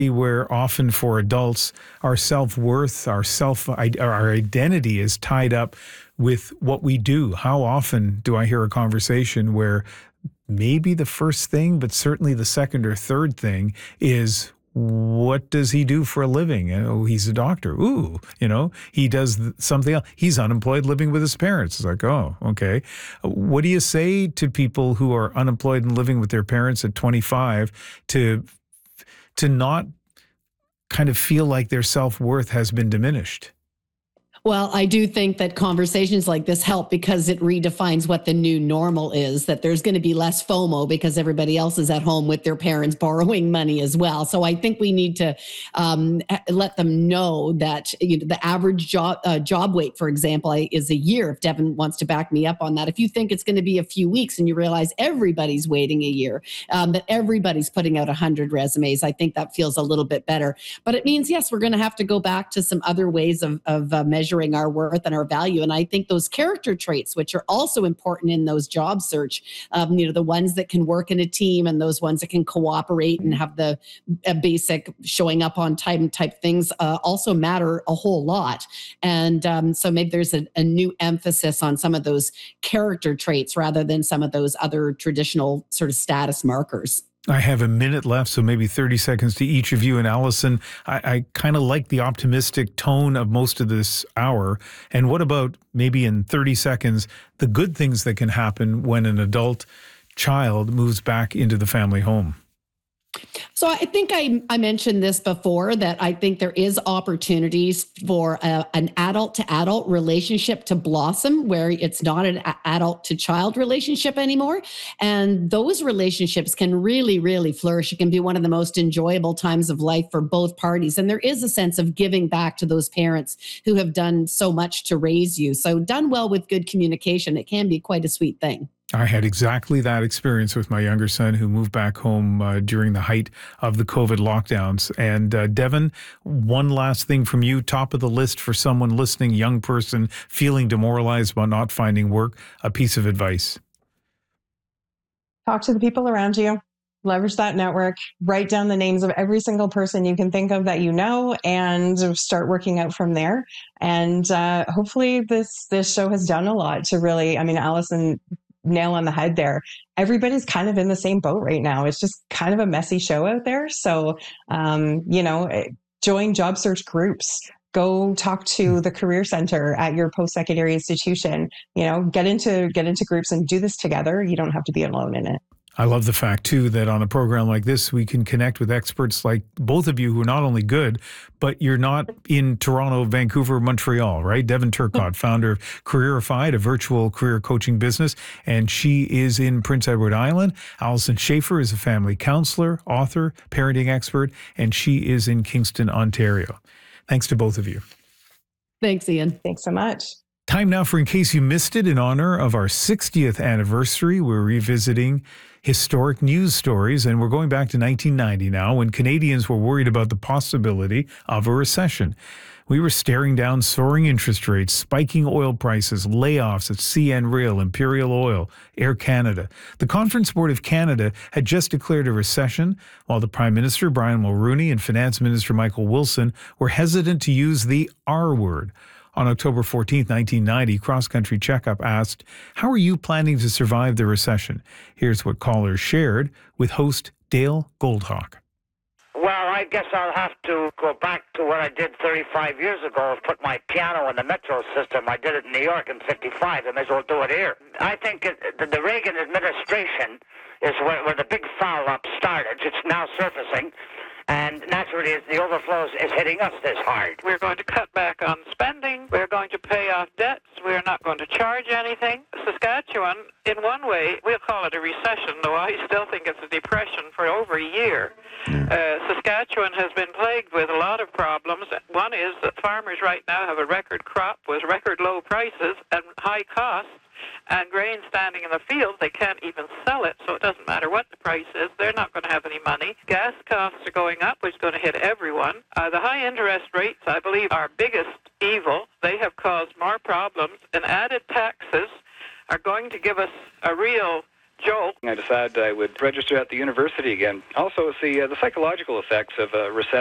where often for adults, our self-worth, our identity is tied up with what we do. How often do I hear a conversation where maybe the first thing, but certainly the second or third thing is, what does he do for a living? Oh, he's a doctor. Ooh, he does something else. He's unemployed living with his parents. It's like, oh, okay. What do you say to people who are unemployed and living with their parents at 25 to not kind of feel like their self-worth has been diminished? Well, I do think that conversations like this help because it redefines what the new normal is, that there's going to be less FOMO because everybody else is at home with their parents borrowing money as well. So I think we need to let them know that the average job wait, for example, is a year. If Devin wants to back me up on that, if you think it's going to be a few weeks and you realize everybody's waiting a year, that everybody's putting out 100 resumes, I think that feels a little bit better. But it means, yes, we're going to have to go back to some other ways of measuring our worth and our value. And I think those character traits, which are also important in those job search, the ones that can work in a team and those ones that can cooperate and have the basic showing up on time type things also matter a whole lot. And so maybe there's a new emphasis on some of those character traits rather than some of those other traditional sort of status markers. I have a minute left, so maybe 30 seconds to each of you. And Allison, I kind of like the optimistic tone of most of this hour. And what about maybe in 30 seconds, the good things that can happen when an adult child moves back into the family home? So I think I mentioned this before, that I think there is opportunities for an adult to adult relationship to blossom where it's not an adult to child relationship anymore. And those relationships can really, really flourish. It can be one of the most enjoyable times of life for both parties. And there is a sense of giving back to those parents who have done so much to raise you. So done well with good communication, it can be quite a sweet thing. I had exactly that experience with my younger son who moved back home during the height of the COVID lockdowns. And Devin, one last thing from you, top of the list for someone listening, young person feeling demoralized about not finding work, a piece of advice. Talk to the people around you. Leverage that network, write down the names of every single person you can think of that you know, and start working out from there. And hopefully this show has done a lot to really, Allison, nail on the head there. Everybody's kind of in the same boat right now. It's just kind of a messy show out there. So, join job search groups. Go talk to the career center at your post-secondary institution. Get into groups and do this together. You don't have to be alone in it. I love the fact, too, that on a program like this, we can connect with experts like both of you who are not only good, but you're not in Toronto, Vancouver, Montreal, right? Devin Turcotte, founder of Careerified, a virtual career coaching business, and she is in Prince Edward Island. Allison Schaefer is a family counselor, author, parenting expert, and she is in Kingston, Ontario. Thanks to both of you. Thanks, Ian. Thanks so much. Time now for In Case You Missed It. In honor of our 60th anniversary, we're revisiting historic news stories, and we're going back to 1990 now, when Canadians were worried about the possibility of a recession. We were staring down soaring interest rates, spiking oil prices, layoffs at CN Rail, Imperial Oil, Air Canada. The Conference Board of Canada had just declared a recession, while the Prime Minister, Brian Mulroney, and Finance Minister Michael Wilson were hesitant to use the R word. On October 14, 1990, Cross Country Checkup asked, "How are you planning to survive the recession?" Here's what callers shared with host Dale Goldhawk. Well, I guess I'll have to go back to what I did 35 years ago, put my piano in the metro system. I did it in New York in 55. I may as well do it here. I think the Reagan administration is where the big foul-up started. It's now surfacing. And naturally, the overflows is hitting us this hard. We're going to cut back on spending. We're going to pay off debts. We're not going to charge anything. Saskatchewan, in one way, we'll call it a recession, though I still think it's a depression for over a year. Saskatchewan has been plagued with a lot of problems. One is that farmers right now have a record crop with record low prices and high costs. And grain standing in the field, they can't even sell it, so it doesn't matter what the price is. They're not going to have any money. Gas costs are going up, which is going to hit everyone. The high interest rates, I believe, are our biggest evil. They have caused more problems, and added taxes are going to give us a real joke. I decided I would register at the university again. Also, it's the psychological effects of recession.